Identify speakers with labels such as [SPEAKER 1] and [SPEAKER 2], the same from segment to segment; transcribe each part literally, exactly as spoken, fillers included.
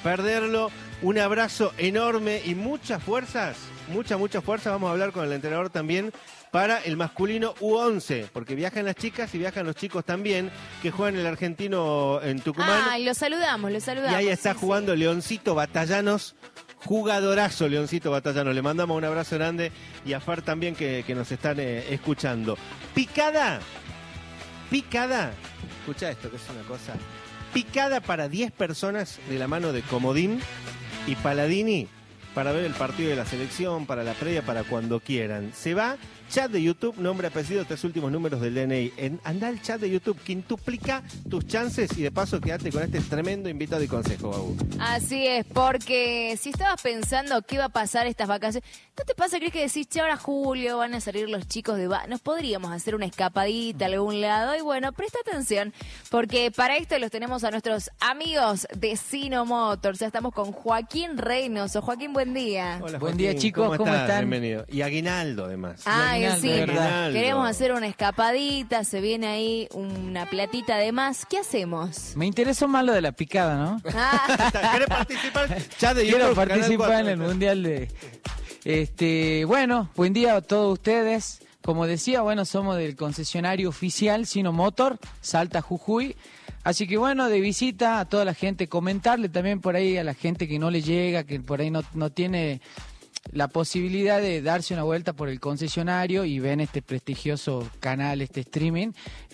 [SPEAKER 1] perderlo. Un abrazo enorme y muchas fuerzas, mucha, mucha fuerza. Vamos a hablar con el entrenador también para el masculino U once, porque viajan las chicas y viajan los chicos también, que juegan el argentino en Tucumán.
[SPEAKER 2] Ah, lo saludamos, lo saludamos.
[SPEAKER 1] Y ahí está
[SPEAKER 2] sí,
[SPEAKER 1] jugando
[SPEAKER 2] sí.
[SPEAKER 1] Leoncito Batallanos, jugadorazo Leoncito Batallanos. Le mandamos un abrazo grande y a Far también que, que nos están eh, escuchando. Picada, picada, escucha esto que es una cosa, picada para diez personas de la mano de Comodín y Paladini para ver el partido de la selección, para la previa, para cuando quieran. Se va, chat de YouTube, nombre, apellido, tres últimos números del D N I. En, anda al chat de YouTube, quintuplica tus chances y de paso quédate con este tremendo invitado y consejo, Babu.
[SPEAKER 2] Así es, porque si estabas pensando qué va a pasar estas vacaciones, ¿no te pasa, crees que decís, che, ahora julio van a salir los chicos de... Va nos podríamos hacer una escapadita a algún lado? Y bueno, presta atención, porque para esto los tenemos a nuestros amigos de Sino Motors. Ya estamos con Joaquín Reynoso. Joaquín, buen día.
[SPEAKER 3] Hola, buen día, chicos, ¿cómo,
[SPEAKER 1] ¿cómo
[SPEAKER 3] están?
[SPEAKER 1] Bienvenido. Y Aguinaldo, además.
[SPEAKER 2] Ah,
[SPEAKER 3] Aguinaldo,
[SPEAKER 2] sí,
[SPEAKER 1] Aguinaldo.
[SPEAKER 2] queremos hacer una escapadita, se viene ahí una platita de más. ¿Qué hacemos?
[SPEAKER 3] Me interesó más lo de la picada, ¿no?
[SPEAKER 2] Ah,
[SPEAKER 1] ¿Querés participar? Chat de
[SPEAKER 3] Quiero
[SPEAKER 1] YouTube, Canal
[SPEAKER 3] participar
[SPEAKER 1] cuatro.
[SPEAKER 3] en el Mundial de... Este, bueno, buen día a todos ustedes. Como decía, bueno, somos del concesionario oficial Sino Motor, Salta, Jujuy. Así que bueno, de visita a toda la gente, comentarle también por ahí a la gente que no le llega, que por ahí no, no tiene la posibilidad de darse una vuelta por el concesionario y ven este prestigioso canal, este streaming.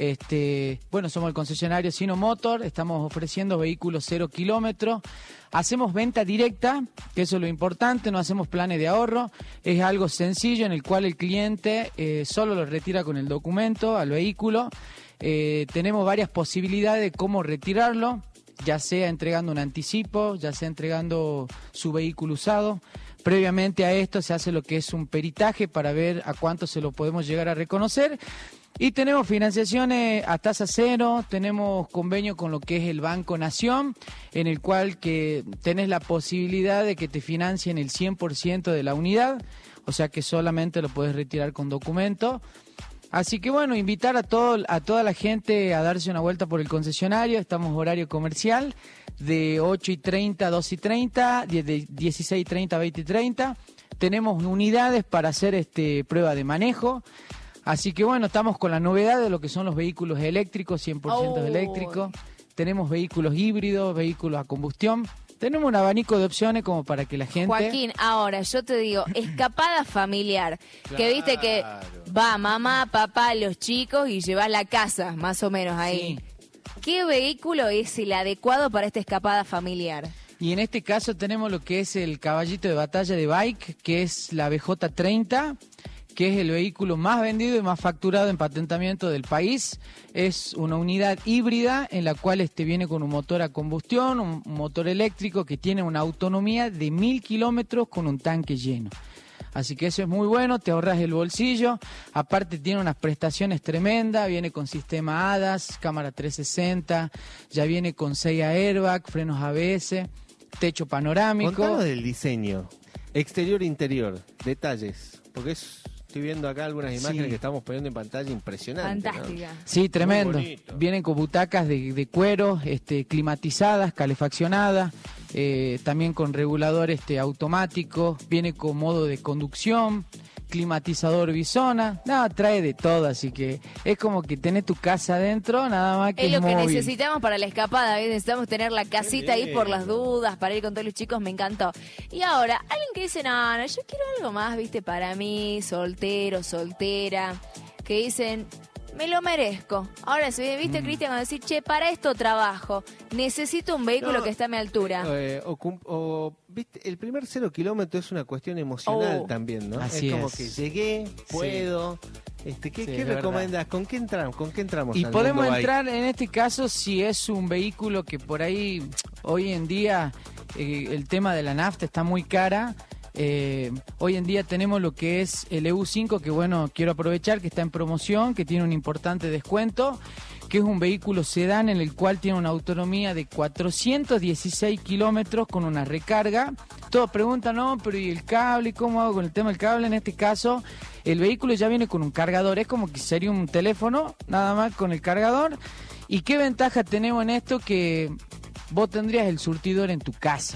[SPEAKER 3] Este, bueno, somos el concesionario Sino Motor, estamos ofreciendo vehículos cero kilómetros. Hacemos venta directa, que eso es lo importante, no hacemos planes de ahorro. Es algo sencillo en el cual el cliente eh, solo lo retira con el documento al vehículo. Eh, tenemos varias posibilidades de cómo retirarlo, ya sea entregando un anticipo, ya sea entregando su vehículo usado. Previamente a esto se hace lo que es un peritaje para ver a cuánto se lo podemos llegar a reconocer. Y tenemos financiaciones a tasa cero, tenemos convenio con lo que es el Banco Nación, en el cual que tenés la posibilidad de que te financien el cien por ciento de la unidad, o sea que solamente lo puedes retirar con documento. Así que bueno, invitar a todo, a toda la gente a darse una vuelta por el concesionario. Estamos horario comercial de ocho y treinta a dos y treinta, de dieciséis y treinta a veinte y treinta. Tenemos unidades para hacer este prueba de manejo. Así que bueno, estamos con la novedad de lo que son los vehículos eléctricos, cien por ciento
[SPEAKER 2] Oh.
[SPEAKER 3] eléctricos. Tenemos vehículos híbridos, vehículos a combustión. Tenemos un abanico de opciones como para que la gente...
[SPEAKER 2] Joaquín, ahora yo te digo, escapada familiar, que viste que va mamá, papá, los chicos y llevas la casa, más o menos ahí.
[SPEAKER 3] Sí.
[SPEAKER 2] ¿Qué vehículo es el adecuado para esta escapada familiar?
[SPEAKER 3] Y en este caso tenemos lo que es el caballito de batalla de bike, que es la B J treinta, que es el vehículo más vendido y más facturado en patentamiento del país. Es una unidad híbrida en la cual este viene con un motor a combustión, un motor eléctrico que tiene una autonomía de mil kilómetros con un tanque lleno. Así que eso es muy bueno, te ahorras el bolsillo. Aparte tiene unas prestaciones tremendas, viene con sistema A D A S, cámara trescientos sesenta, ya viene con seis airbag, frenos A B S, techo panorámico.
[SPEAKER 1] Contanos del diseño, exterior e interior, detalles, porque es... Estoy viendo acá algunas imágenes
[SPEAKER 3] Sí.
[SPEAKER 1] que estamos poniendo en pantalla impresionantes.
[SPEAKER 2] Fantástica.
[SPEAKER 1] ¿no?
[SPEAKER 3] Sí, tremendo.
[SPEAKER 1] Muy bonito.
[SPEAKER 3] Vienen con butacas de, de cuero, este, climatizadas, calefaccionadas, eh, también con regulador este, automático, viene con modo de conducción, climatizador bisona, nada, trae de todo, así que es como que tenés tu casa adentro, nada más que
[SPEAKER 2] Es lo que
[SPEAKER 3] móvil.
[SPEAKER 2] necesitamos para la escapada, ¿ves? Necesitamos tener la casita ahí por las dudas, para ir con todos los chicos, me encantó. Y ahora, alguien que dice, no, no, yo quiero algo más, viste, para mí, soltero, soltera, que dicen, me lo merezco. Ahora, si viste,
[SPEAKER 3] Mm.
[SPEAKER 2] Cristian, cuando decís, che, para esto trabajo, necesito un vehículo
[SPEAKER 1] No,
[SPEAKER 2] que esté a mi altura.
[SPEAKER 1] Eh, o, cum- o, viste, el primer cero kilómetro es una cuestión emocional
[SPEAKER 2] Oh.
[SPEAKER 1] también, ¿no?
[SPEAKER 3] Así
[SPEAKER 1] es como
[SPEAKER 3] es.
[SPEAKER 1] que llegué, puedo. Este, ¿Qué,
[SPEAKER 3] Sí,
[SPEAKER 1] qué
[SPEAKER 3] es verdad.
[SPEAKER 1] recomendás? ¿Con qué entramos? ¿Con qué entramos?
[SPEAKER 3] Y
[SPEAKER 1] al
[SPEAKER 3] podemos
[SPEAKER 1] mundo bike?
[SPEAKER 3] entrar en este caso si es un vehículo que por ahí, hoy en día, eh, el tema de la nafta está muy cara. Eh, hoy en día tenemos lo que es el E U cinco, que bueno, quiero aprovechar que está en promoción, que tiene un importante descuento, que es un vehículo sedán en el cual tiene una autonomía de cuatrocientos dieciséis kilómetros con una recarga. Todos preguntan, no, pero ¿y el cable? ¿Cómo hago con el tema del cable? En este caso, el vehículo ya viene con un cargador, es como que sería un teléfono, nada más con el cargador. ¿Y qué ventaja tenemos en esto? Que vos tendrías el surtidor en tu casa.